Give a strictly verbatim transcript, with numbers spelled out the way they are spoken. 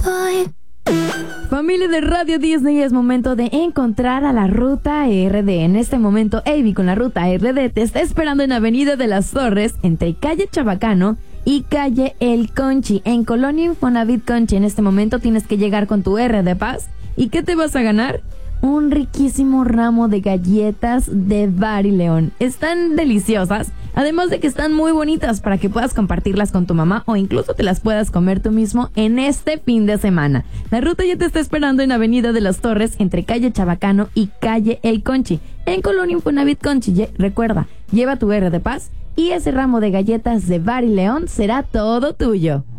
Familia de Radio Disney, es momento de encontrar a la Ruta R D. En este momento, Avi con la Ruta R D te está esperando en Avenida de las Torres, entre calle Chabacano y calle El Conchi, en Colonia Infonavit Conchi. En este momento tienes que llegar con tu R de Paz. ¿Y qué te vas a ganar? Un riquísimo ramo de galletas de Bar y León. Están deliciosas, además de que están muy bonitas para que puedas compartirlas con tu mamá o incluso te las puedas comer tú mismo en este fin de semana. La Ruta ya te está esperando en Avenida de las Torres, entre calle Chabacano y calle El Conchi, en Colonia Infonavit Conchi. Ye- recuerda, lleva tu R de Paz y ese ramo de galletas de Bar y León será todo tuyo.